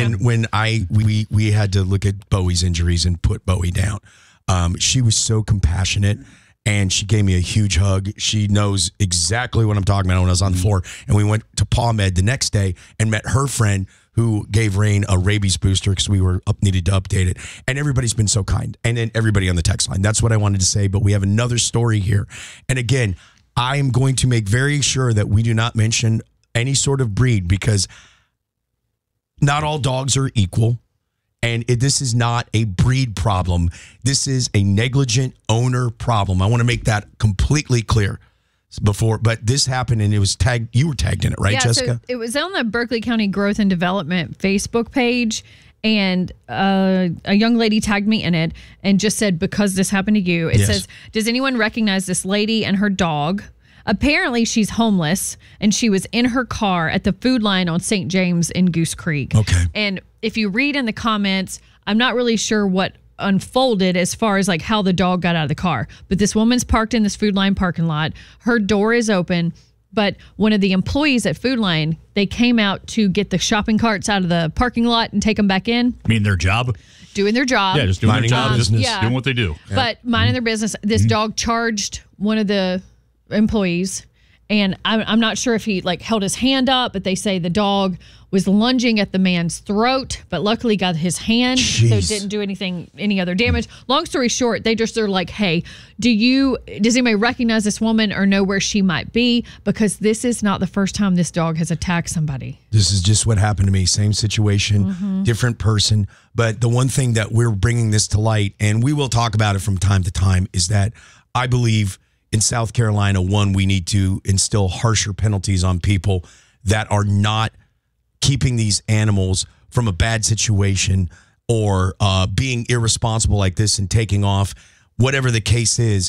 when we had to look at Bowie's injuries and put Bowie down, she was so compassionate. And she gave me a huge hug. She knows exactly what I'm talking about when I was on the floor. And we went to Paw Med the next day and met her friend who gave Rain a rabies booster because we needed to update it. And everybody's been so kind. And then everybody on the text line. That's what I wanted to say. But we have another story here. And again, I am going to make very sure that we do not mention any sort of breed because not all dogs are equal. And this is not a breed problem. This is a negligent owner problem. I want to make that completely clear before. But this happened and it was tagged. You were tagged in it, right, Jessica? So it was on the Berkeley County Growth and Development Facebook page. And a young lady tagged me in it and just said, because this happened to you, it says, does anyone recognize this lady and her dog? Apparently, she's homeless, and she was in her car at the food line on St. James in Goose Creek. Okay. And if you read in the comments, I'm not really sure what unfolded as far as like how the dog got out of the car. But this woman's parked in this Food Line parking lot. Her door is open, but one of the employees at Food Line, they came out to get the shopping carts out of the parking lot and take them back in. Mean their job? Doing their job. Yeah, just doing their job. Just yeah. doing what they do. But minding their business. This dog charged one of the employees, and I'm not sure if he like held his hand up, but they say the dog was lunging at the man's throat, but luckily got his hand, so it didn't do any other damage. Long story short, they're like, hey, does anybody recognize this woman or know where she might be? Because this is not the first time this dog has attacked somebody. This is just what happened to me. Same situation, different person. But the one thing that we're bringing this to light, and we will talk about it from time to time, is that I believe in South Carolina, we need to instill harsher penalties on people that are not keeping these animals from a bad situation or being irresponsible like this and taking off. Whatever the case is,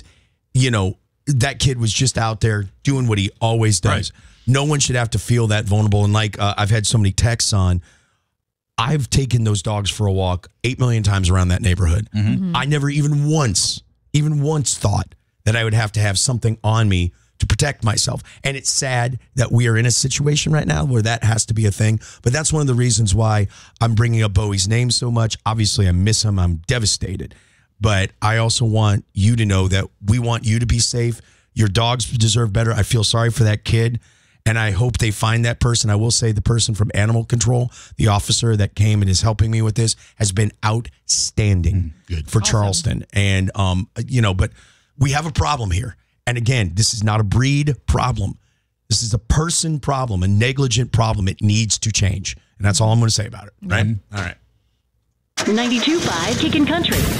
that kid was just out there doing what he always does. Right. No one should have to feel that vulnerable. And like I've had so many texts on, I've taken those dogs for a walk 8 million times around that neighborhood. I never even once thought that I would have to have something on me to protect myself. And it's sad that we are in a situation right now where that has to be a thing. But that's one of the reasons why I'm bringing up Bowie's name so much. Obviously, I miss him. I'm devastated. But I also want you to know that we want you to be safe. Your dogs deserve better. I feel sorry for that kid. And I hope they find that person. I will say the person from Animal Control, the officer that came and is helping me with this, has been outstanding for Charleston. And, but we have a problem here. And again, this is not a breed problem. This is a person problem, a negligent problem. It needs to change. And that's all I'm going to say about it. Right? All right. 92.5 Kickin' Country.